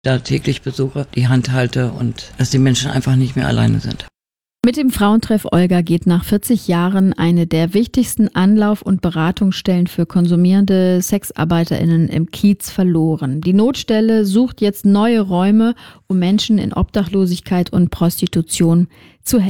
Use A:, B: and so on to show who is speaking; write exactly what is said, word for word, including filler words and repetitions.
A: da täglich besuche, die Hand halte und dass die Menschen einfach nicht mehr alleine sind.
B: Mit dem Frauentreff Olga geht nach vierzig Jahren eine der wichtigsten Anlauf- und Beratungsstellen für konsumierende SexarbeiterInnen im Kiez verloren. Die Notstelle sucht jetzt neue Räume, um Menschen in Obdachlosigkeit und Prostitution zu helfen.